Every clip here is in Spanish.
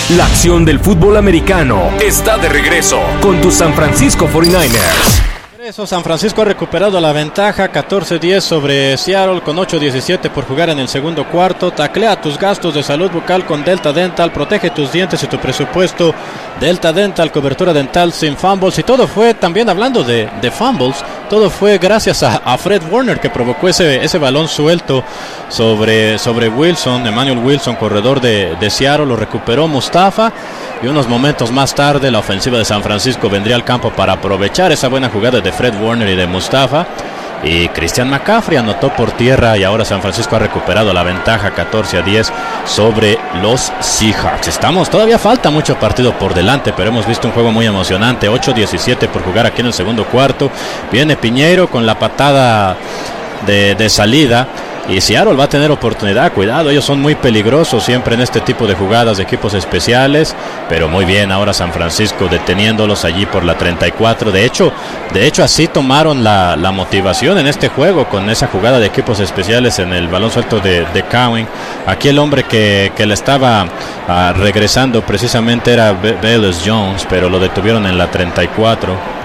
La acción del fútbol americano está de regreso con tus San Francisco 49ers. San Francisco ha recuperado la ventaja 14-10 sobre Seattle con 8-17 por jugar en el segundo cuarto. Taclea tus gastos de salud bucal con Delta Dental. Protege tus dientes y tu presupuesto. Delta Dental, cobertura dental sin fumbles. Y todo fue, también hablando de fumbles, todo fue gracias a Fred Warner, que provocó ese balón suelto sobre Wilson. Emmanuel Wilson, corredor de Seattle, lo recuperó Mustafa. Y unos momentos más tarde la ofensiva de San Francisco vendría al campo para aprovechar esa buena jugada de Fred Warner y de Mustafa. Y Christian McCaffrey anotó por tierra y ahora San Francisco ha recuperado la ventaja 14-10 sobre los Seahawks. Todavía falta mucho partido por delante, pero hemos visto un juego muy emocionante. 8-17 por jugar aquí en el segundo cuarto. Viene Piñeiro con la patada de salida. Y Seattle va a tener oportunidad, cuidado, ellos son muy peligrosos siempre en este tipo de jugadas de equipos especiales, pero muy bien ahora San Francisco deteniéndolos allí por la 34. De hecho así tomaron la motivación en este juego con esa jugada de equipos especiales en el balón suelto de Cowan. Aquí el hombre que le estaba regresando precisamente era Velus Jones, pero lo detuvieron en la 34.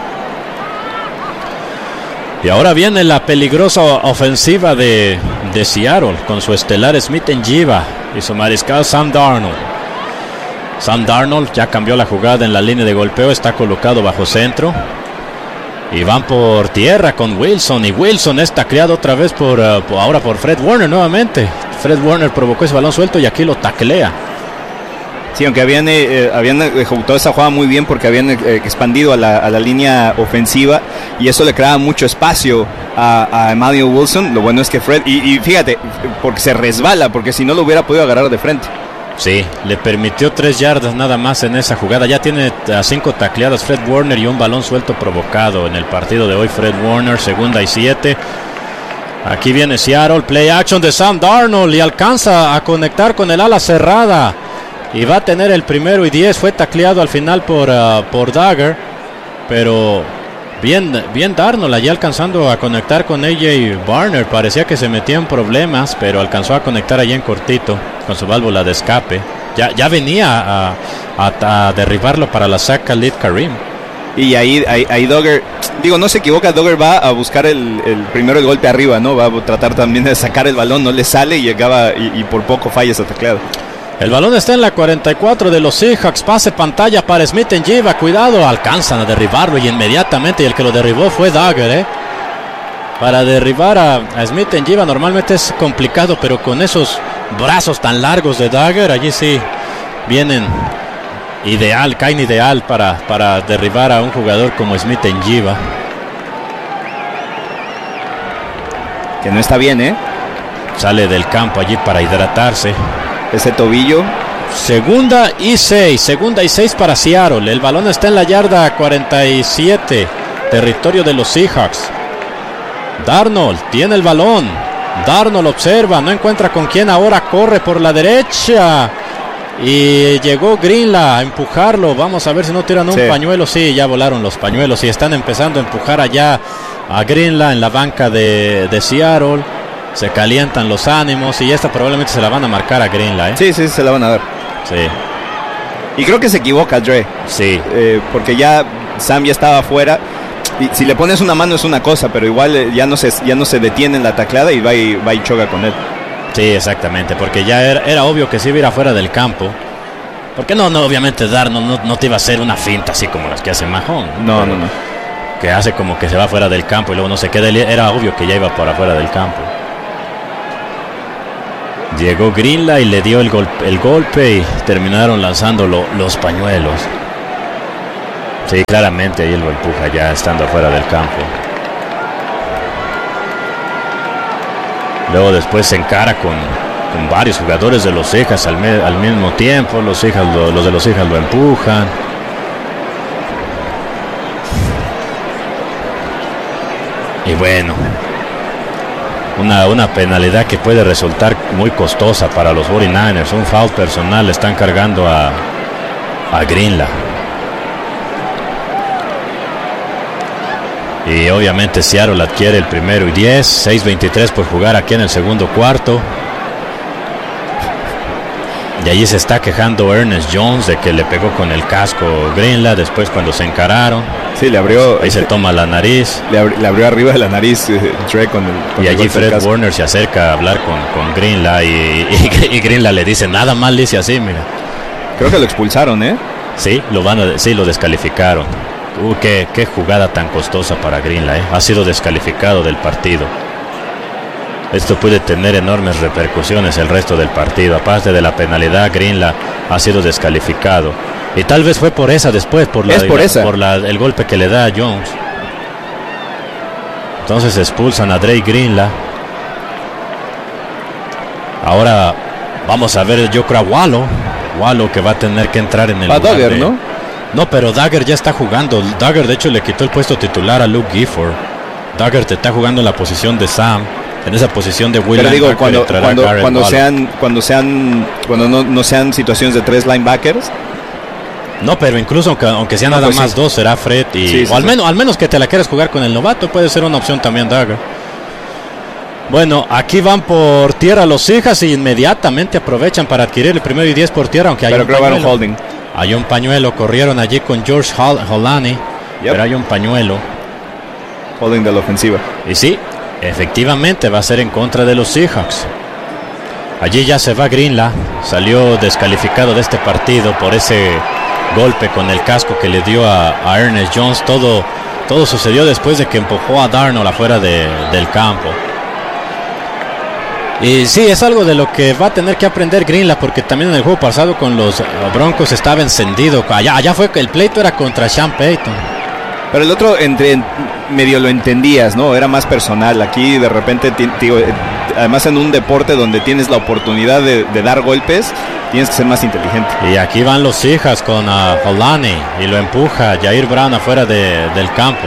Y ahora viene la peligrosa ofensiva de Seattle con su estelar Smith-Njigba y su mariscal Sam Darnold. Sam Darnold ya cambió la jugada en la línea de golpeo, está colocado bajo centro. Y van por tierra con Wilson. Y Wilson es tacleado otra vez ahora por Fred Warner nuevamente. Fred Warner provocó ese balón suelto y aquí lo taclea. Sí, aunque habían ejecutado esa jugada muy bien porque habían expandido a la línea ofensiva y eso le creaba mucho espacio a Emmanuel Wilson. Lo bueno es que Fred, y fíjate, porque se resbala, porque si no lo hubiera podido agarrar de frente. Sí, le permitió 3 yardas nada más en esa jugada. Ya tiene 5 tacleadas Fred Warner y un balón suelto provocado en el partido de hoy. Fred Warner, 2nd y 7. Aquí viene Seattle, play action de Sam Darnold y alcanza a conectar con el ala cerrada. Y va a tener el 1st y 10. Fue tacleado al final por Dagger. Pero bien Darnold allí alcanzando a conectar con AJ Barner. Parecía que se metía en problemas, pero alcanzó a conectar allí en cortito con su válvula de escape. Ya venía a derribarlo para la sack Khalid Kareem. Y ahí Dogger, no se equivoca, Dogger va a buscar el primero el golpe arriba, ¿no? Va a tratar también de sacar el balón, no le sale y llegaba y por poco falla esa tacleada. El balón está en la 44 de los Seahawks. Pase pantalla para Smith-Njigba. Cuidado, alcanzan a derribarlo y inmediatamente. Y el que lo derribó fue Dagger, Para derribar a Smith-Njigba normalmente es complicado, pero con esos brazos tan largos de Dagger, allí sí vienen caen ideal para derribar a un jugador como Smith-Njigba. Que no está bien, Sale del campo allí para hidratarse. Ese tobillo. 2nd y 6 para Seattle. El balón está en la yarda 47, territorio de los Seahawks. Darnold tiene el balón. Darnold observa, no encuentra con quién ahora, corre por la derecha. Y llegó Greenlaw a empujarlo. Vamos a ver si no tiran un pañuelo. Sí, ya volaron los pañuelos y están empezando a empujar allá a Greenlaw en la banca de Seattle. Se calientan los ánimos y esta probablemente se la van a marcar a Greenlaw, Sí, se la van a dar. Sí. Y creo que se equivoca Dre. Sí. Porque ya Sam ya estaba afuera. Y si le pones una mano es una cosa, pero igual ya no se detiene en la tacleada y va y choca con él. Sí, exactamente, porque ya era obvio que si iba fuera del campo. Porque no, obviamente Darnold no te iba a hacer una finta así como las que hace Mahomes. No. Que hace como que se va fuera del campo y luego no se queda. Era obvio que ya iba por afuera del campo. Llegó Greenlaw y le dio el golpe y terminaron lanzando los pañuelos. Sí, claramente ahí lo empuja ya estando afuera del campo. Luego después se encara con varios jugadores de los Seahawks al mismo tiempo. Los de los Seahawks lo empujan. Y bueno, una penalidad que puede resultar muy costosa para los 49ers. Un foul personal, le están cargando a Greenlaw. Y obviamente Seattle adquiere el 1st y 10. 6:23 por jugar aquí en el segundo cuarto. Y allí se está quejando Ernest Jones de que le pegó con el casco Greenlaw después cuando se encararon. Sí, le abrió. Ahí se toma la nariz. Le abrió arriba de la nariz Dre con y allí Fred Warner se acerca a hablar con Greenlaw y Greenlaw le dice, nada mal dice así, mira. Creo que lo expulsaron, ¿eh? Sí, lo descalificaron. Qué jugada tan costosa para Greenlaw, ¿eh? Ha sido descalificado del partido. Esto puede tener enormes repercusiones el resto del partido. Aparte de la penalidad, Greenlaw ha sido descalificado. Y tal vez fue por esa después, por el golpe que le da a Jones. Entonces expulsan a Dre Greenlaw. Ahora vamos a ver, yo creo, a Wallo que va a tener que entrar en el lugar Dagger, ¿no? No, pero Dagger ya está jugando. Dagger de hecho le quitó el puesto titular a Luke Gifford. Dagger te está jugando en la posición de Sam. En esa posición de Will. Pero digo, cuando no sean situaciones de 3 linebackers. No, pero incluso aunque sea nada más 2, será Fred y al menos que te la quieras jugar con el novato, puede ser una opción también Dagger. Bueno, aquí van por tierra los Seahawks y inmediatamente aprovechan para adquirir el 1º y 10 por tierra, aunque hay un pañuelo. Holding. Hay un pañuelo, corrieron allí con George Holani, pero hay un pañuelo. Holding de la ofensiva. Y sí, efectivamente va a ser en contra de los Seahawks. Allí ya se va Greenlaw, salió descalificado de este partido por ese golpe con el casco que le dio a Ernest Jones. Todo sucedió después de que empujó a Darnold afuera del campo. Y sí, es algo de lo que va a tener que aprender Greenlaw, porque también en el juego pasado con los Broncos estaba encendido. Allá fue que el pleito era contra Sean Payton. Pero el otro medio lo entendías, ¿no? Era más personal. Aquí de repente, además en un deporte donde tienes la oportunidad de dar golpes, tienes que ser más inteligente. Y aquí van los Seahawks con Holani y lo empuja Jair Brown afuera del campo.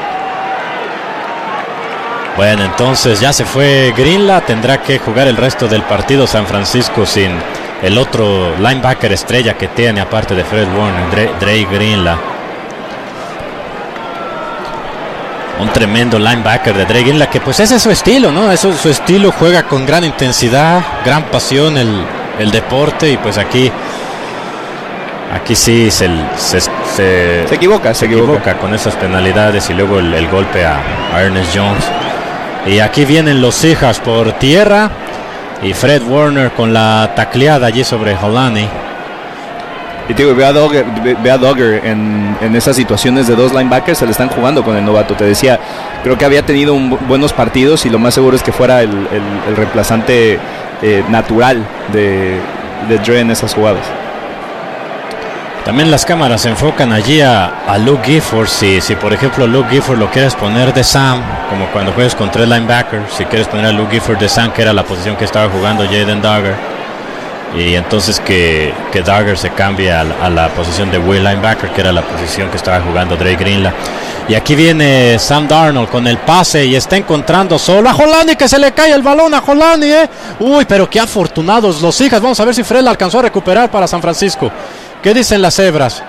Bueno, entonces ya se fue Greenlaw, tendrá que jugar el resto del partido San Francisco sin el otro linebacker estrella que tiene aparte de Fred Warner, Dre Greenlaw. Un tremendo linebacker de Dre Greenlaw, que pues ese es su estilo, ¿no? Eso es su estilo, juega con gran intensidad, gran pasión el deporte, y pues aquí sí se equivoca con esas penalidades y luego el golpe a Ernest Jones. Y aquí vienen los Seahawks por tierra y Fred Warner con la tacleada allí sobre Holani. Y te digo, ve a Dogger en esas situaciones de 2 linebackers, se le están jugando con el novato. Te decía, creo que había tenido buenos partidos y lo más seguro es que fuera el reemplazante natural de Dre en esas jugadas. También las cámaras se enfocan allí a Luke Gifford. Si por ejemplo Luke Gifford lo quieres poner de Sam, como cuando juegas con 3 linebackers, si quieres poner a Luke Gifford de Sam, que era la posición que estaba jugando Jaden Dagger, y entonces que Dagger se cambie a la posición de Will linebacker, que era la posición que estaba jugando Dre Greenlaw. Y aquí viene Sam Darnold con el pase y está encontrando solo a Holani, que se le cae el balón a Holani, Uy, pero qué afortunados los Seahawks. Vamos a ver si Fred la alcanzó a recuperar para San Francisco. ¿Qué dicen las cebras?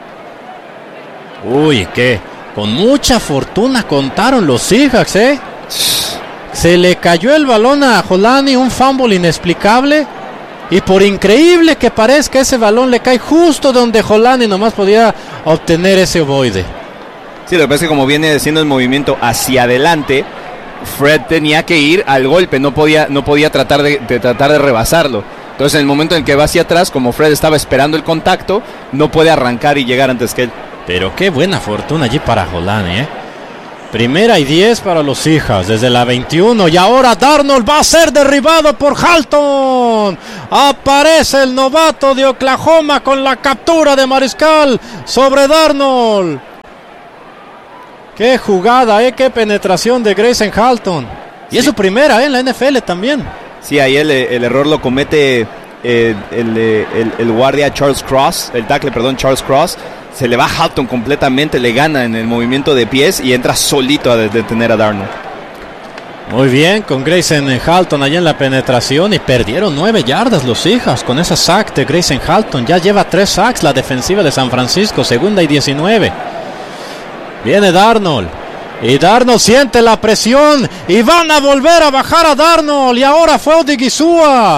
Uy, que con mucha fortuna contaron los Seahawks, Se le cayó el balón a Holani, un fumble inexplicable. Y por increíble que parezca, ese balón le cae justo donde Holani nomás podía obtener ese ovoide. Sí, lo que pasa es que como viene haciendo el movimiento hacia adelante, Fred tenía que ir al golpe, no podía tratar de rebasarlo. Entonces en el momento en que va hacia atrás, como Fred estaba esperando el contacto, no puede arrancar y llegar antes que él. Pero qué buena fortuna allí para Holani, 1ª y 10 para los Seahawks desde la 21, y ahora Darnold va a ser derribado por Halton. Aparece el novato de Oklahoma con la captura de Mariscal sobre Darnold. Qué jugada, qué penetración de Grayson Halton. Y es su primera en la NFL también. Sí, ahí el error lo comete el guardia Charles Cross, el tackle, Charles Cross. Se le va a Halton completamente, le gana en el movimiento de pies y entra solito a detener a Darnold. Muy bien, con Grayson Halton allá en la penetración, y perdieron 9 yardas los Seahawks con esa sack de Grayson Halton. Ya lleva 3 sacks la defensiva de San Francisco, 2ª y 19. Viene Darnold. Y Darnold siente la presión y van a volver a bajar a Darnold. Y ahora fue Odigizua.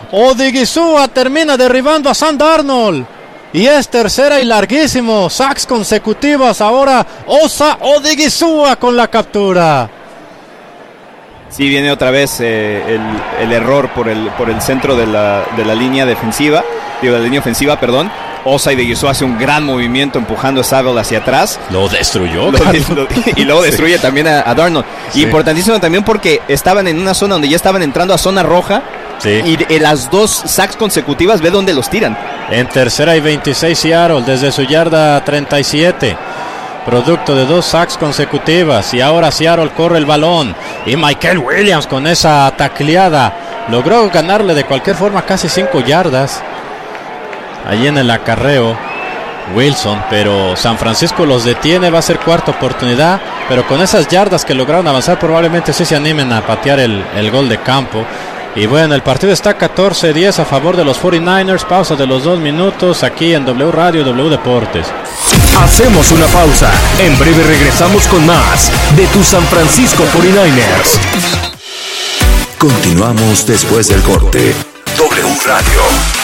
Odigizua termina derribando a Sam Darnold. Y es tercera y larguísimo. Sacks consecutivas. Ahora Osa Odigizua con la captura. Sí, viene otra vez el error por el centro de la línea defensiva. De la línea ofensiva, perdón. Osa Odigizua hace un gran movimiento empujando a Saville hacia atrás. Lo destruyó. Y luego destruye también a Darnold. Sí. Importantísimo también porque estaban en una zona donde ya estaban entrando a zona roja. Sí. Y las 2 sacks consecutivas, ve dónde los tiran. En tercera y 26 Seattle desde su yarda 37. Producto de 2 sacks consecutivas. Y ahora Seattle corre el balón. Y Michael Williams con esa tacleada logró ganarle de cualquier forma casi 5 yardas. Allí en el acarreo Wilson, pero San Francisco los detiene. Va a ser cuarta oportunidad, pero con esas yardas que lograron avanzar probablemente sí se animen a patear el gol de campo. Y bueno, el partido está 14-10 a favor de los 49ers. Pausa de los 2 minutos aquí en W Radio, W Deportes. Hacemos una pausa. En breve regresamos con más de tu San Francisco 49ers. Continuamos después del corte. W Radio.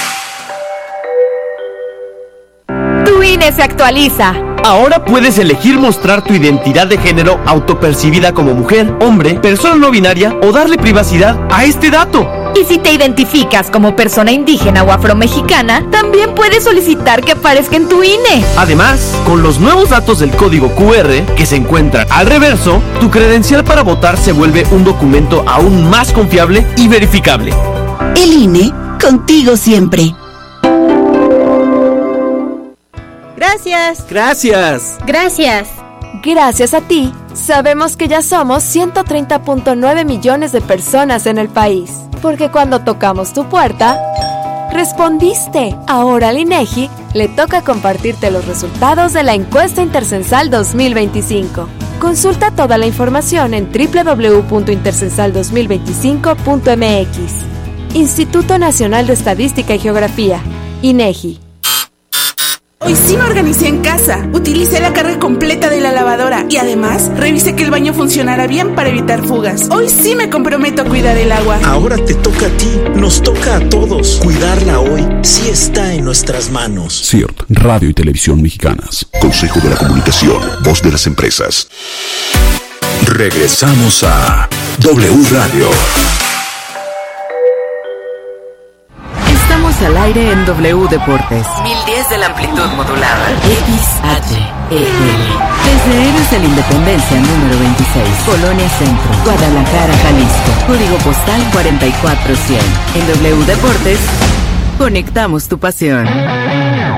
Tu INE se actualiza. Ahora puedes elegir mostrar tu identidad de género autopercibida como mujer, hombre, persona no binaria o darle privacidad a este dato. Y si te identificas como persona indígena o afromexicana, también puedes solicitar que aparezca en tu INE. Además, con los nuevos datos del código QR que se encuentran al reverso, tu credencial para votar se vuelve un documento aún más confiable y verificable. El INE, contigo siempre. Gracias. Gracias. Gracias. Gracias a ti, sabemos que ya somos 130.9 millones de personas en el país. Porque cuando tocamos tu puerta, respondiste. Ahora al INEGI le toca compartirte los resultados de la encuesta Intercensal 2025. Consulta toda la información en www.intercensal2025.mx. Instituto Nacional de Estadística y Geografía, INEGI. Hoy sí me organicé en casa. Utilicé la carga completa de la lavadora y además revisé que el baño funcionara bien para evitar fugas. Hoy sí me comprometo a cuidar el agua. Ahora te toca a ti, nos toca a todos. Cuidarla hoy sí está en nuestras manos. CIRT, Radio y Televisión Mexicanas. Consejo de la Comunicación, voz de las empresas. Regresamos a W Radio. Estamos al aire en W Deportes. 1010 de la amplitud modulada. XHEL. Desde Héroes de la Independencia número 26, Colonia Centro, Guadalajara, Jalisco. Código postal 44100. En W Deportes, conectamos tu pasión.